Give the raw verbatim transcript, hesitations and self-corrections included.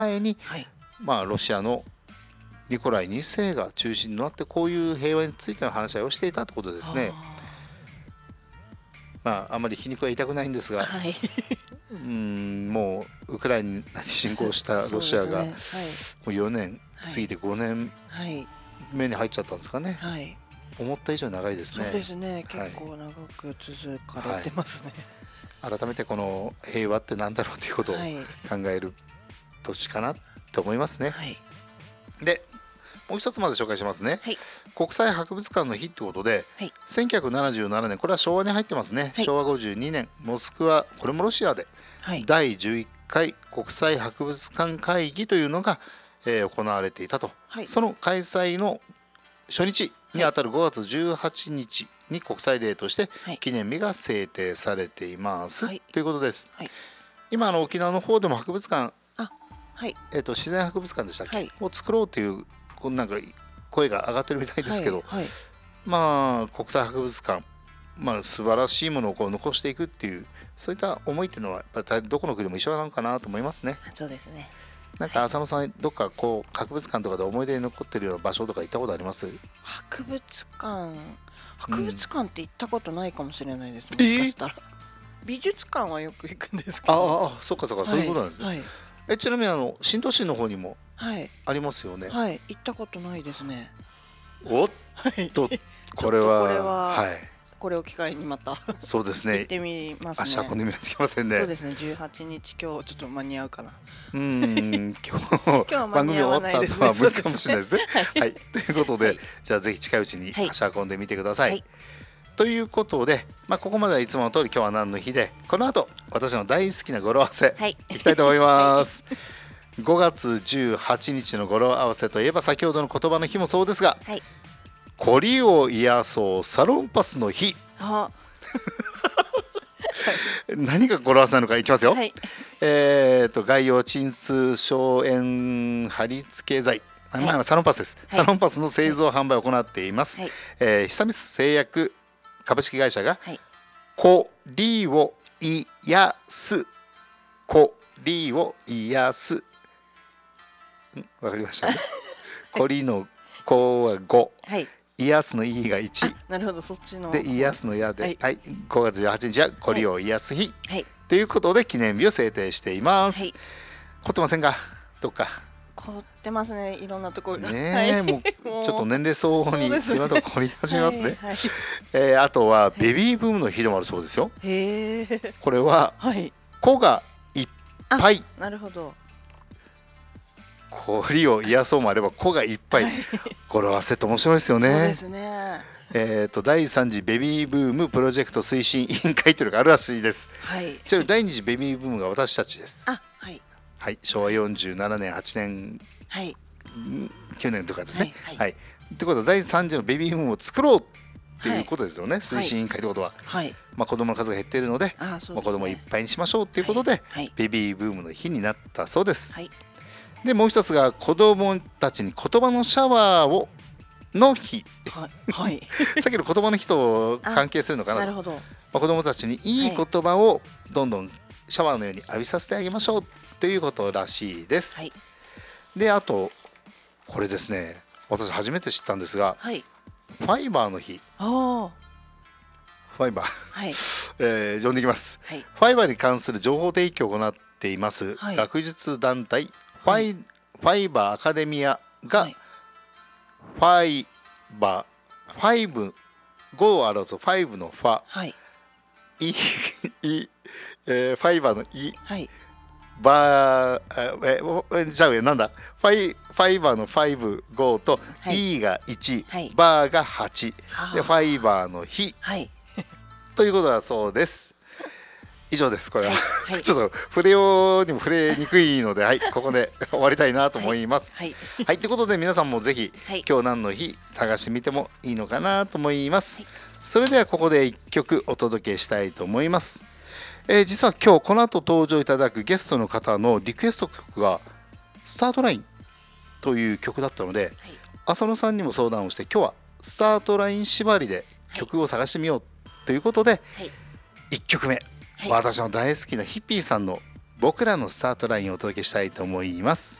前に、 はい、 まあ、ロシアのニコライにせいが中心になってこういう平和についての話し合いをしていたということですね。まあ、あまり皮肉は言いたくないんですが、 はい、 うーんもうウクライナに侵攻したロシアが、 そうですね、 もうよねん過ぎてごねんはい、 めに入っちゃったんですかね。 はい、 思った以上に長いですね。 そうですね、 はい結構長く続かれてますね。 改めてこの平和って何だろうということをはい、 考える年かなと思いますね。 はい、 でもう一つまで紹介しますね。 はい、 国際博物館の日ということで、 はい、 せんきゅうひゃくななじゅうななねん、これは昭和に入ってますね、 はい、 昭和ごじゅうにねんモスクワ、これもロシアで、 はい、 だいじゅういっかい国際博物館会議というのが、えー行われていたと、 はい、 その開催の初日にあたるごがつじゅうはちにちに国際デーとしてはい、 記念日が制定されています、 はい、 ということです。 はい、 今あの沖縄の方でも博物館、 あ、はい、 えー、と自然博物館でしたっけ、 はいを作ろうというこうなんか声が上がってるみたいですけど、 はい、 まあ国際博物館、まあ、素晴らしいものをこう残していくっていうそういった思いっていうのはやっぱりどこの国も一緒なのかなと思いますね。 そうですね。 なんか浅野さんどっかこう博物館とかで思い出に残ってるような場所とか行ったことあります？ 博物館、博物館って行ったことないかもしれないです。もえしかしたら、美術館はよく行くんですけあど。 ああそっかそっか、そういうことなんですね。 はい、 えちなみにあの新都心の方にもはい、 ありますよね。 はい、行ったことないですね。 おっはい、 とちょっこれはとこれははいこれを機会にまたそうですね、 行ってみますね。 足運んでみないといけませんね。 そうですね、じゅうはちにち今日ちょっと間に合うかな。 うーん今日今日は間番組終わに合わないですね。 った後は無理かもしれないですね。 はいはい、ということで、 はいじゃあぜひ近いうちにはい足運んでみてください。 はいということで、まあ、ここまではいつもの通り今日は何の日で、この後私の大好きな語呂合わせ、 はいいきたいと思います。ごがつじゅうはちにちの語呂合わせといえば先ほどの言葉の日もそうですが、 はい。 凝りを癒そうサロンパスの日。 あ、 何が語呂合わせなのかいきますよ。 はいえー、と概要鎮痛消炎貼り付け剤、あはいまあサロンパスです、 はいサロンパスの製造販売を行っています、 はいえー久光製薬株式会社がはい凝りを癒す、凝りを癒す、んわかりましたね。凝りのこはご、 はい。 癒すのいがいちあ、なるほど、そっちの。 で癒すのやで、ははいいごがつじゅうはちにちは凝りを癒す日、 はいということで記念日を制定しています。 はい。 凝ってませんかどっか凝ってますね、いろんなところが。 ねえ、 はいもうちょっと年齢相応にいろそうですねんなとこ凝り始めますね、 はいはいえーあとはベビーブームの日でもあるそうですよ。 へえ。 これははい。 子がいっぱい、 なるほど。 凝りを癒そうもあれば子がいっぱい、語呂合わせって面白いですよそうでね。 すね。 えーとだいさん次ベビーブームプロジェクト推進委員会というのがあるらしいです。 はい。 ちなみにだいに次ベビーブームが私たちです。 あ、はいはい、しょうわよんじゅうななねんはちねんはいきゅうねんとかですね。 はいはいはい。ということはだいさん次のベビーブームを作ろうっていうことですよね、推進委員会ということは。 はい。 まあ、子供の数が減っているので、 あ、そうまあ、 ですね。 子供いっぱいにしましょうということで、 はいはいベビーブームの日になったそうです。 はいでもう一つが子供たちに言葉のシャワーをの日。 はいはい。 さっきの言葉の日と関係するのかなと。 なるほど。 まあ、子供たちにいい言葉をどんどんシャワーのように浴びさせてあげましょうということらしいです。 はいであとこれですね、私初めて知ったんですが、 はい。 ファイバーの日。 ああ。 ファイバー、 はいえー、読んできます。 はいファイバーに関する情報提供を行っていますはい学術団体、ファイはいファイバーアカデミアが、 はいファイバーファイブごを表すファイブのファはいイイ、えー、ファイバーのイはいバーええじゃあなんだファイファイバーのファイブごと、 はい E がいち、 はいバーがはちはあでファイバーの日はいということだそうです。以上です。これは、 はいはいちょっと触れようにも触れにくいので、はい、ここで終わりたいなと思います。 はいはい、ということで皆さんもぜひ、 はい今日何の日探してみてもいいのかなと思います。 はいそれではここでいっきょくお届けしたいと思います。えー実は今日この後登場いただくゲストの方のリクエスト曲がスタートラインという曲だったので、 はい浅野さんにも相談をして今日はスタートライン縛りで曲を探してみようということで、 はいいっきょくめ、 はい私の大好きなヒッピーさんの僕らのスタートラインをお届けしたいと思います。